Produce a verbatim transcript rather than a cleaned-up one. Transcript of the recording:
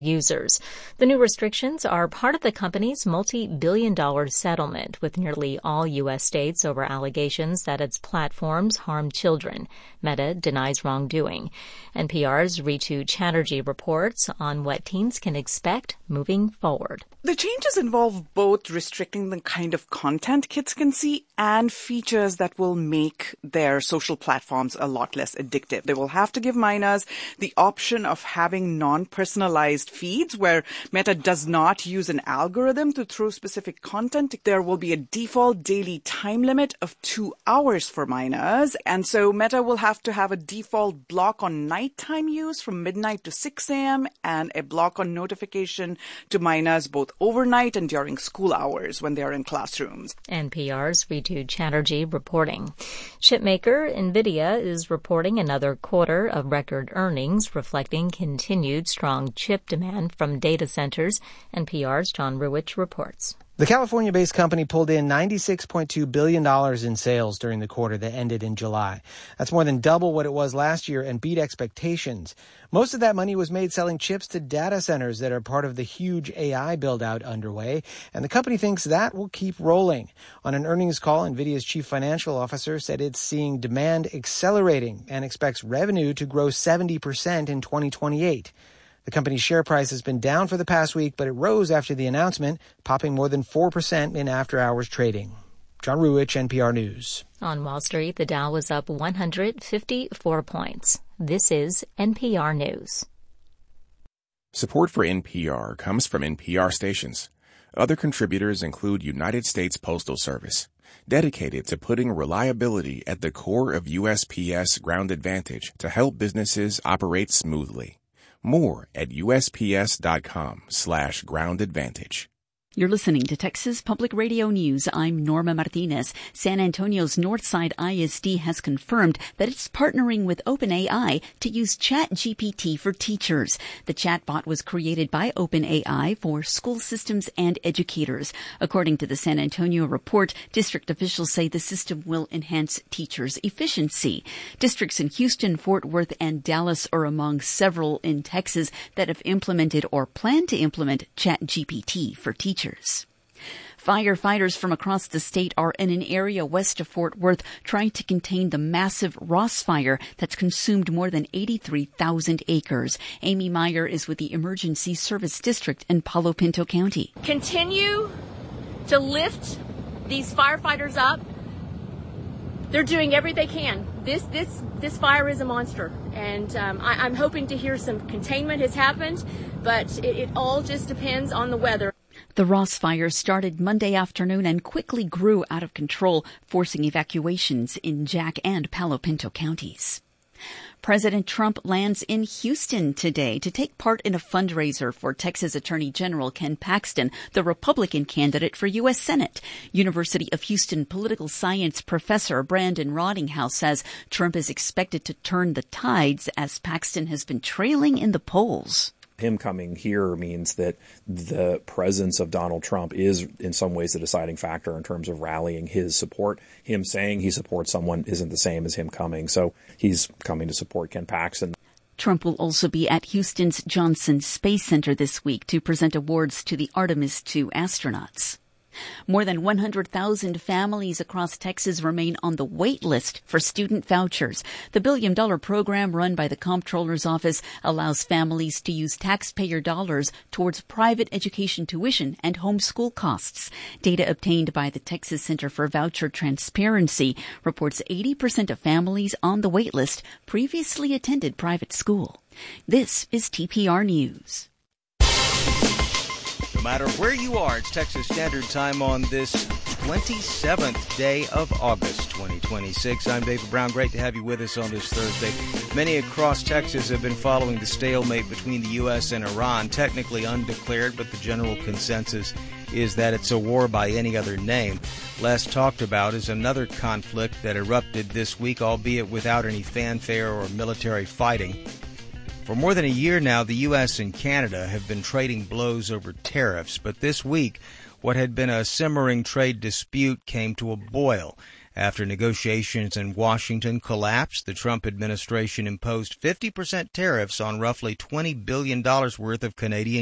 users. The new restrictions are part of the company's multi-billion dollar settlement with nearly all U S states over allegations that its platforms harm children. Meta denies wrongdoing. N P R's Ritu Chatterjee reports on what teens can expect moving forward. The changes involve both restricting the kind of content kids can see and features that will make their social platforms a lot less addictive. They will have to give minors the option of having non-personalized feeds where Meta does not use an algorithm to throw specific content. There will be a default daily time limit of two hours for minors. And so Meta will have to have a default block on nighttime use from midnight to six a.m. and a block on notification to minors both overnight and during school hours when they are in classrooms. N P R's Ritu Chatterjee reporting. Chipmaker NVIDIA is reporting another quarter of record earnings, reflecting continued strong chip demand from data centers. N P R's John Ruwitch reports. The California-based company pulled in ninety-six point two billion dollars in sales during the quarter that ended in July. That's more than double what it was last year and beat expectations. Most of that money was made selling chips to data centers that are part of the huge A I build-out underway, and the company thinks that will keep rolling. On an earnings call, NVIDIA's chief financial officer said it's seeing demand accelerating and expects revenue to grow seventy percent in twenty twenty-eight. The company's share price has been down for the past week, but it rose after the announcement, popping more than four percent in after-hours trading. John Ruwitch, N P R News. On Wall Street, the Dow was up one hundred fifty-four points. This is N P R News. Support for N P R comes from N P R stations. Other contributors include United States Postal Service, dedicated to putting reliability at the core of U S P S Ground Advantage to help businesses operate smoothly. More at U S P S dot com slash ground advantage. You're listening to Texas Public Radio News. I'm Norma Martinez. San Antonio's Northside I S D has confirmed that it's partnering with OpenAI to use ChatGPT for teachers. The chatbot was created by OpenAI for school systems and educators. According to the San Antonio report, district officials say the system will enhance teachers' efficiency. Districts in Houston, Fort Worth, and Dallas are among several in Texas that have implemented or plan to implement ChatGPT for teachers. Firefighters from across the state are in an area west of Fort Worth trying to contain the massive Ross Fire that's consumed more than eighty-three thousand acres. Amy Meyer is with the Emergency Service District in Palo Pinto County. Continue to lift these firefighters up. They're doing everything they can. This this this fire is a monster, and um, I, I'm hoping to hear some containment has happened, but it, it all just depends on the weather. The Ross Fire started Monday afternoon and quickly grew out of control, forcing evacuations in Jack and Palo Pinto counties. President Trump lands in Houston today to take part in a fundraiser for Texas Attorney General Ken Paxton, the Republican candidate for U S Senate. University of Houston political science professor Brandon Rottinghouse says Trump is expected to turn the tides as Paxton has been trailing in the polls. Him coming here means that the presence of Donald Trump is in some ways the deciding factor in terms of rallying his support. Him saying he supports someone isn't the same as him coming. So he's coming to support Ken Paxton. Trump will also be at Houston's Johnson Space Center this week to present awards to the Artemis two astronauts. More than one hundred thousand families across Texas remain on the wait list for student vouchers. The billion-dollar program run by the Comptroller's Office allows families to use taxpayer dollars towards private education tuition and homeschool costs. Data obtained by the Texas Center for Voucher Transparency reports eighty percent of families on the wait list previously attended private school. This is T P R News. No matter where you are, it's Texas Standard Time on this twenty-seventh day of August, twenty twenty-six. I'm David Brown. Great to have you with us on this Thursday. Many across Texas have been following the stalemate between the U S and Iran, technically undeclared, but the general consensus is that it's a war by any other name. Less talked about is another conflict that erupted this week, albeit without any fanfare or military fighting. For more than a year now, the U S and Canada have been trading blows over tariffs, but this week, what had been a simmering trade dispute came to a boil After negotiations in Washington collapsed, the Trump administration imposed fifty percent tariffs on roughly twenty billion dollars worth of Canadian